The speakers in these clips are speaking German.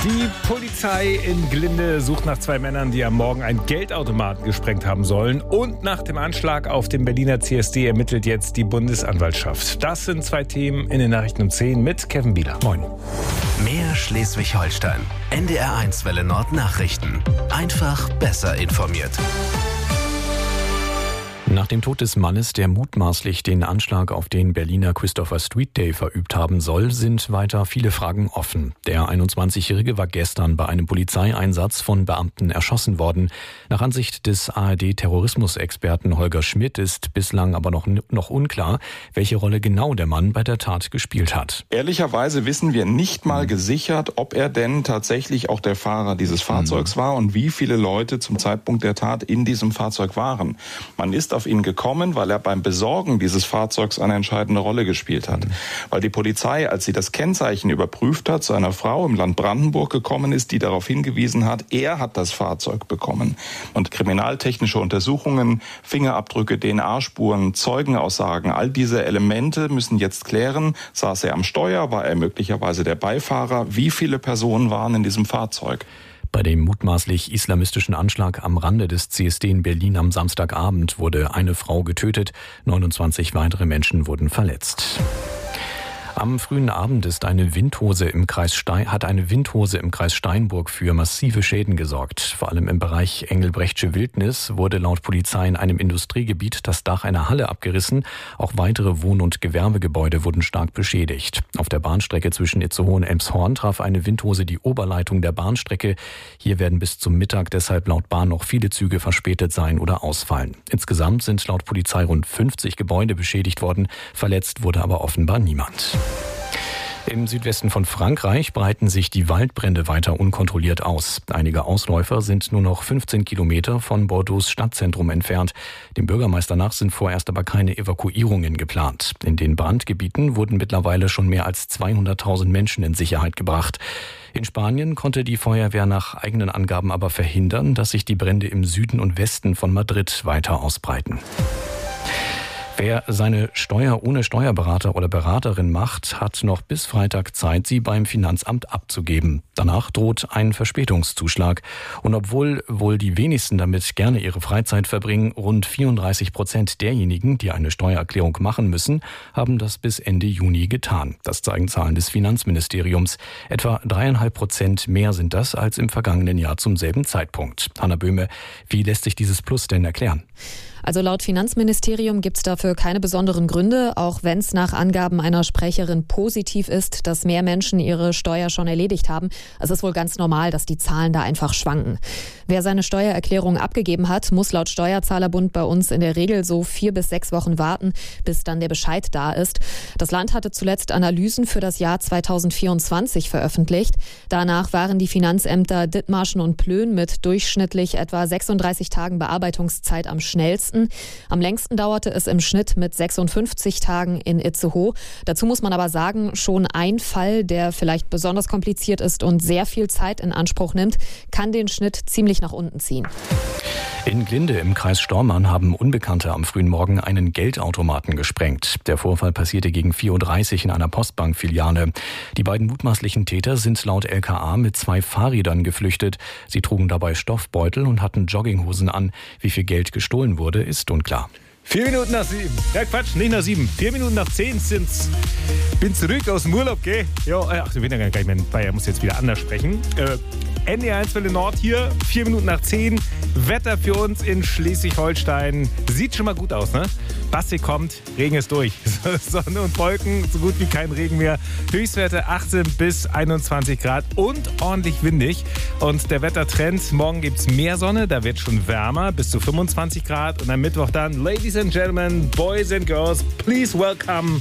Die Polizei in Glinde sucht nach 2 Männern, die am Morgen einen Geldautomaten gesprengt haben sollen. Und nach dem Anschlag auf dem Berliner CSD ermittelt jetzt die Bundesanwaltschaft. Das sind 2 Themen in den Nachrichten um 10 mit Kevin Bieler. Moin. Mehr Schleswig-Holstein. NDR1 Welle Nord Nachrichten. Einfach besser informiert. Nach dem Tod des Mannes, der mutmaßlich den Anschlag auf den Berliner Christopher Street Day verübt haben soll, sind weiter viele Fragen offen. Der 21-Jährige war gestern bei einem Polizeieinsatz von Beamten erschossen worden. Nach Ansicht des ARD-Terrorismusexperten Holger Schmidt ist bislang aber noch unklar, welche Rolle genau der Mann bei der Tat gespielt hat. Ehrlicherweise wissen wir nicht mal gesichert, ob er denn tatsächlich auch der Fahrer dieses Fahrzeugs war und wie viele Leute zum Zeitpunkt der Tat in diesem Fahrzeug waren. Man ist auf ihn gekommen, weil er beim Besorgen dieses Fahrzeugs eine entscheidende Rolle gespielt hat. Weil die Polizei, als sie das Kennzeichen überprüft hat, zu einer Frau im Land Brandenburg gekommen ist, die darauf hingewiesen hat, er hat das Fahrzeug bekommen. Und kriminaltechnische Untersuchungen, Fingerabdrücke, DNA-Spuren, Zeugenaussagen, all diese Elemente müssen jetzt klären, saß er am Steuer, war er möglicherweise der Beifahrer, wie viele Personen waren in diesem Fahrzeug. Bei dem mutmaßlich islamistischen Anschlag am Rande des CSD in Berlin am Samstagabend wurde eine Frau getötet, 29 weitere Menschen wurden verletzt. Am frühen Abend hat eine Windhose im Kreis Steinburg für massive Schäden gesorgt. Vor allem im Bereich Engelbrechtsche Wildnis wurde laut Polizei in einem Industriegebiet das Dach einer Halle abgerissen. Auch weitere Wohn- und Gewerbegebäude wurden stark beschädigt. Auf der Bahnstrecke zwischen Itzehoe und Elmshorn traf eine Windhose die Oberleitung der Bahnstrecke. Hier werden bis zum Mittag deshalb laut Bahn noch viele Züge verspätet sein oder ausfallen. Insgesamt sind laut Polizei rund 50 Gebäude beschädigt worden. Verletzt wurde aber offenbar niemand. Im Südwesten von Frankreich breiten sich die Waldbrände weiter unkontrolliert aus. Einige Ausläufer sind nur noch 15 Kilometer von Bordeaux Stadtzentrum entfernt. Dem Bürgermeister nach sind vorerst aber keine Evakuierungen geplant. In den Brandgebieten wurden mittlerweile schon mehr als 200.000 Menschen in Sicherheit gebracht. In Spanien konnte die Feuerwehr nach eigenen Angaben aber verhindern, dass sich die Brände im Süden und Westen von Madrid weiter ausbreiten. Wer seine Steuer ohne Steuerberater oder Beraterin macht, hat noch bis Freitag Zeit, sie beim Finanzamt abzugeben. Danach droht ein Verspätungszuschlag. Und obwohl wohl die wenigsten damit gerne ihre Freizeit verbringen, rund 34% derjenigen, die eine Steuererklärung machen müssen, haben das bis Ende Juni getan. Das zeigen Zahlen des Finanzministeriums. Etwa 3,5% mehr sind das als im vergangenen Jahr zum selben Zeitpunkt. Hanna Böhme, wie lässt sich dieses Plus denn erklären? Also laut Finanzministerium gibt es dafür keine besonderen Gründe, auch wenn es nach Angaben einer Sprecherin positiv ist, dass mehr Menschen ihre Steuer schon erledigt haben. Es ist wohl ganz normal, dass die Zahlen da einfach schwanken. Wer seine Steuererklärung abgegeben hat, muss laut Steuerzahlerbund bei uns in der Regel so 4 bis 6 Wochen warten, bis dann der Bescheid da ist. Das Land hatte zuletzt Analysen für das Jahr 2024 veröffentlicht. Danach waren die Finanzämter Dithmarschen und Plön mit durchschnittlich etwa 36 Tagen Bearbeitungszeit am schnellsten. Am längsten dauerte es im Schnitt mit 56 Tagen in Itzehoe. Dazu muss man aber sagen, schon ein Fall, der vielleicht besonders kompliziert ist und sehr viel Zeit in Anspruch nimmt, kann den Schnitt ziemlich nach unten ziehen. In Glinde im Kreis Stormarn haben Unbekannte am frühen Morgen einen Geldautomaten gesprengt. Der Vorfall passierte gegen 4.30 Uhr in einer Postbankfiliale. Die beiden mutmaßlichen Täter sind laut LKA mit 2 Fahrrädern geflüchtet. Sie trugen dabei Stoffbeutel und hatten Jogginghosen an. Wie viel Geld gestohlen wurde, ist unklar. 4 Minuten nach 7. Ja, Quatsch, nicht nach 7. 4 Minuten nach 10 sind's. Bin zurück aus dem Urlaub, gell? Ja, ach, ich bin ja gar nicht mehr dabei, muss jetzt wieder anders sprechen. NDR1 Welle Nord hier, 4 Minuten nach 10. Wetter für uns in Schleswig-Holstein. Sieht schon mal gut aus, ne? Basti kommt, Regen ist durch. Sonne und Wolken, so gut wie kein Regen mehr. Höchstwerte 18 bis 21 Grad und ordentlich windig. Und der Wettertrend, morgen gibt's mehr Sonne, da wird schon wärmer, bis zu 25 Grad. Und am Mittwoch dann, Ladies and Gentlemen, Boys and Girls, please welcome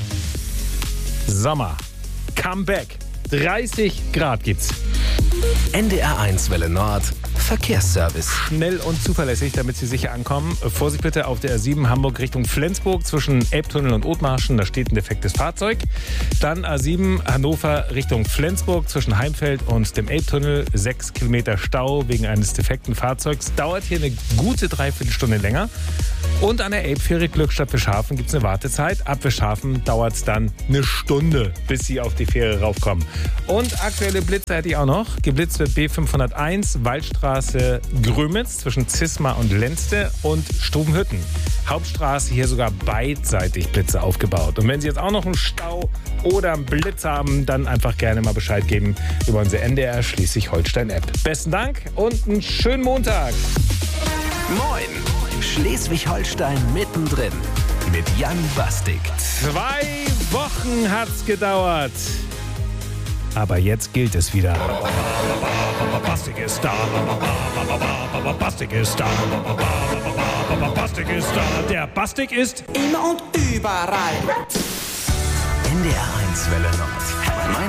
Sommer. Come back. 30 Grad gibt's. NDR1 Welle Nord Verkehrsservice. Schnell und zuverlässig, damit Sie sicher ankommen. Vorsicht bitte auf der A7 Hamburg Richtung Flensburg zwischen Elbtunnel und Othmarschen. Da steht ein defektes Fahrzeug. Dann A7 Hannover Richtung Flensburg zwischen Heimfeld und dem Elbtunnel. 6 Kilometer Stau wegen eines defekten Fahrzeugs. Dauert hier eine gute Dreiviertelstunde länger. Und an der Elbfähre Glückstadt-Wischhafen gibt es eine Wartezeit. Ab Wischhafen dauert es dann eine Stunde, bis Sie auf die Fähre raufkommen. Und aktuelle Blitze hätte ich auch noch. Geblitzt wird B501 Waldstraße Grömitz zwischen Zismar und Lenzte und Stubenhütten. Hauptstraße hier sogar beidseitig Blitze aufgebaut. Und wenn Sie jetzt auch noch einen Stau oder einen Blitz haben, dann einfach gerne mal Bescheid geben über unsere NDR Schleswig-Holstein-App. Besten Dank und einen schönen Montag. Moin! Schleswig-Holstein mittendrin mit Jan Bastik. 2 Wochen hat's gedauert. Aber jetzt gilt es wieder. Bastik ist da. Bastik ist da. Bastik ist da. Der Bastik ist immer und überall. NDR 1 Welle Nord.